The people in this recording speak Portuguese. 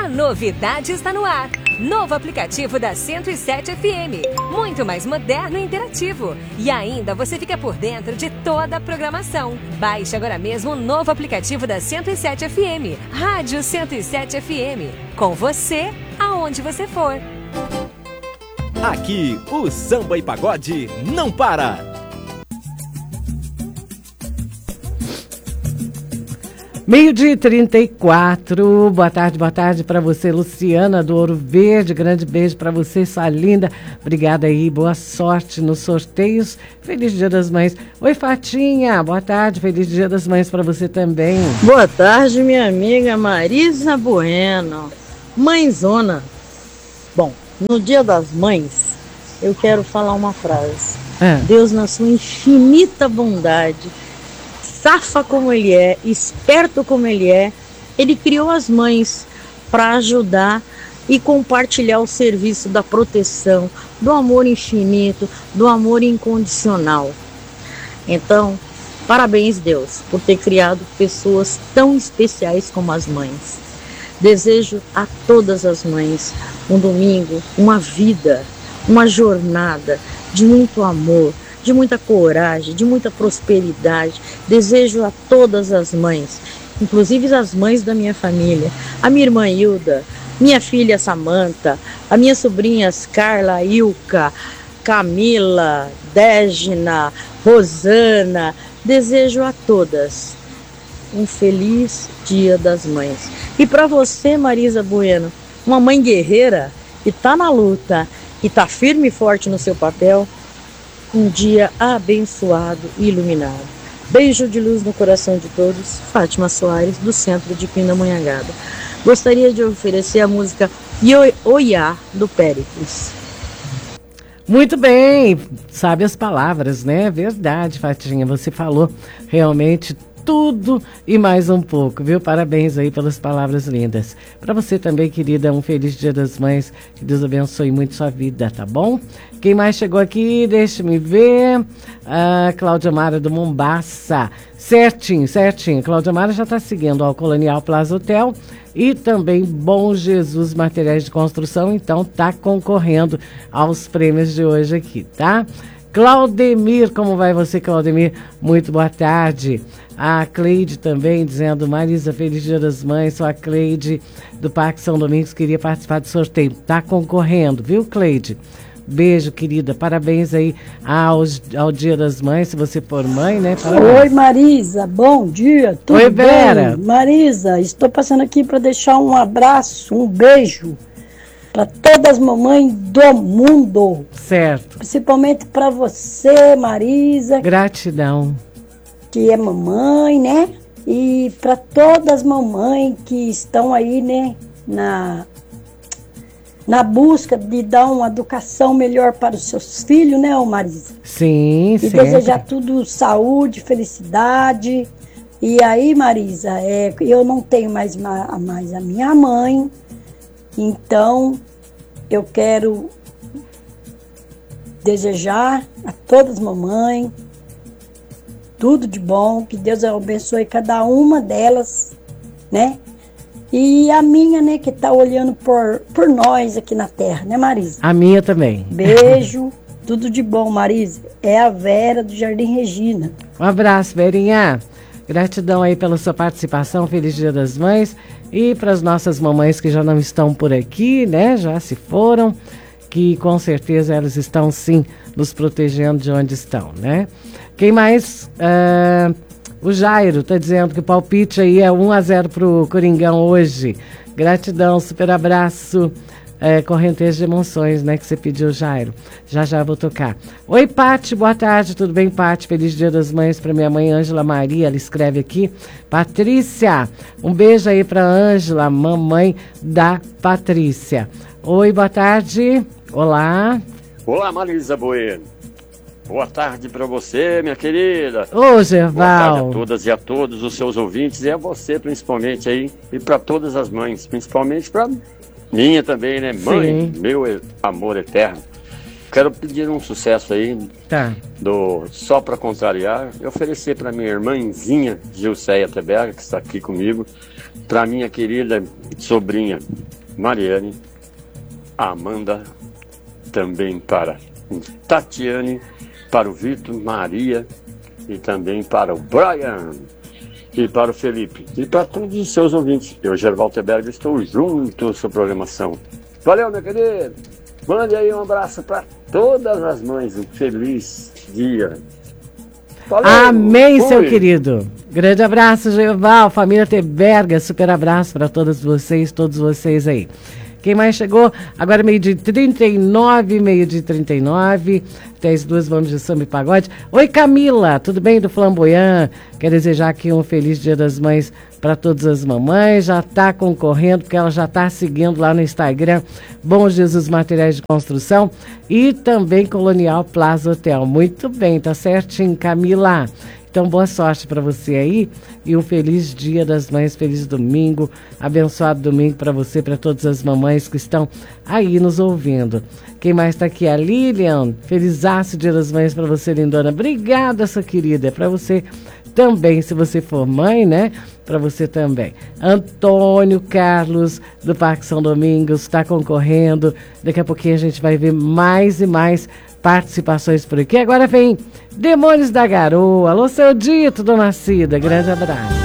A novidade está no ar. Novo aplicativo da 107 FM. Muito mais moderno e interativo. E ainda você fica por dentro de toda a programação. Baixe agora mesmo o novo aplicativo da 107 FM. Rádio 107 FM. Com você, aonde você for. Aqui, o samba e pagode não para. Meio-dia e 34, boa tarde para você, Luciana do Ouro Verde, grande beijo para você, sua linda, obrigada aí, boa sorte nos sorteios, feliz Dia das Mães. Oi, Fatinha, boa tarde, feliz Dia das Mães para você também. Boa tarde, minha amiga Marisa Bueno, mãezona. Bom, no Dia das Mães, eu quero falar uma frase. Deus, na sua infinita bondade, safa como ele é, esperto como ele criou as mães para ajudar e compartilhar o serviço da proteção, do amor infinito, do amor incondicional. Então, parabéns, Deus, por ter criado pessoas tão especiais como as mães. Desejo a todas as mães um domingo, uma vida, uma jornada de muito amor, de muita coragem, de muita prosperidade. Desejo a todas as mães, inclusive as mães da minha família, a minha irmã Hilda, minha filha Samanta, as minhas sobrinhas Carla, Ilka, Camila, Dégina, Rosana. Desejo a todas um feliz Dia das Mães. E para você, Marisa Bueno, uma mãe guerreira que está na luta e está firme e forte no seu papel, um dia abençoado e iluminado. Beijo de luz no coração de todos. Fátima Soares, do centro de Pindamonhangaba. Gostaria de oferecer a música Oiá, do Péricles. Muito bem, sabe as palavras, né? Verdade, Fatinha, você falou realmente tudo e mais um pouco, viu? Parabéns aí pelas palavras lindas. Para você também, querida, um feliz Dia das Mães. Que Deus abençoe muito sua vida, tá bom? Quem mais chegou aqui? Deixa-me ver. Cláudia Mara do Mombaça. Certinho. Cláudia Mara já está seguindo ao Colonial Plaza Hotel e também Bom Jesus Materiais de Construção. Então tá concorrendo aos prêmios de hoje aqui, tá? Claudemir, como vai você, Claudemir? Muito boa tarde. A Cleide também dizendo, Marisa, feliz Dia das Mães. Sou a Cleide do Parque São Domingos, queria participar do sorteio. Tá concorrendo, viu, Cleide? Beijo, querida. Parabéns aí ao Dia das Mães, se você for mãe, né? Parabéns. Oi, Marisa. Bom dia. Tudo Oi, Vera. bem? Marisa, estou passando aqui para deixar um abraço, um beijo para todas as mamães do mundo. Certo. Principalmente para você, Marisa. Gratidão. Que é mamãe, né? E para todas as mamães que estão aí, né? Na busca de dar uma educação melhor para os seus filhos, né, Marisa? Sim, sim. E desejar tudo saúde, felicidade. E aí, Marisa, eu não tenho mais a minha mãe, então eu quero desejar a todas as mamães tudo de bom, que Deus abençoe cada uma delas, né? E a minha, né, que tá olhando por nós aqui na terra, né, Marisa? A minha também. Beijo, tudo de bom, Marisa. É a Vera do Jardim Regina. Um abraço, Verinha. Gratidão aí pela sua participação, feliz Dia das Mães. E para as nossas mamães que já não estão por aqui, né, já se foram, que com certeza elas estão sim nos protegendo de onde estão, né? Quem mais? O Jairo está dizendo que o palpite aí é 1-0 pro Coringão hoje. Gratidão, super abraço. Correnteza de emoções, né, que você pediu, Jairo. Já vou tocar. Oi, Pati, boa tarde, tudo bem, Pati? Feliz Dia das Mães para minha mãe, Ângela Maria, ela escreve aqui. Patrícia, um beijo aí para Ângela, mamãe da Patrícia. Oi, boa tarde. Olá. Olá, Marisa Bueno. Boa tarde para você, minha querida. Ô, Gerval. Boa tarde a todas e a todos os seus ouvintes e a você principalmente aí e para todas as mães, principalmente para minha também, né? Mãe, sim, meu amor eterno. Quero pedir um sucesso aí, do Só Pra Contrariar, e oferecer para minha irmãzinha Gilceia Teberga, que está aqui comigo, para minha querida sobrinha Mariane, Amanda, também para Tatiane, para o Vitor, Maria e também para o Brian e para o Felipe e para todos os seus ouvintes. Eu, Gervaldo Teberg, estou junto à sua programação. Valeu, meu querido! Mande aí um abraço para todas as mães, um feliz dia. Valeu. Amém, seu querido. Grande abraço, Gerval, família Teberga, super abraço para todos vocês aí. Quem mais chegou? Agora meio de 39, até as 2 vamos de samba e pagode. Oi, Camila, tudo bem do Flamboyant? Quero desejar aqui um feliz Dia das Mães para todas as mamães. Já está concorrendo, porque ela já está seguindo lá no Instagram Bom Jesus Materiais de Construção e também Colonial Plaza Hotel. Muito bem, tá certinho, Camila. Então, boa sorte para você aí e um feliz Dia das Mães, feliz domingo, abençoado domingo para você, para todas as mamães que estão aí nos ouvindo. Quem mais está aqui? A Lilian, felizaço Dia das Mães para você, lindona. Obrigada, sua querida, para você também, se você for mãe, né? Para você também. Antônio Carlos, do Parque São Domingos, está concorrendo. Daqui a pouquinho a gente vai ver mais e mais participações por aqui. Agora vem Demônios da Garoa. Alô, seu Dito, dona Cida. Grande abraço.